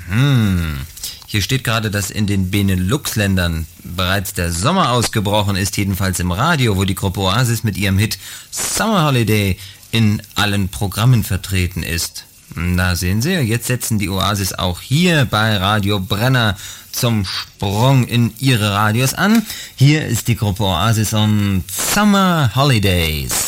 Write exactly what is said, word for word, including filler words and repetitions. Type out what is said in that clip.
Mhm. Hier steht gerade, dass in den Benelux-Ländern bereits der Sommer ausgebrochen ist, jedenfalls im Radio, wo die Gruppe Oasis mit ihrem Hit Summer Holiday in allen Programmen vertreten ist. Da sehen Sie, jetzt setzen die Oasis auch hier bei Radio Brenner zum Sprung in ihre Radios an. Hier ist die Gruppe Oasis und Summer Holidays.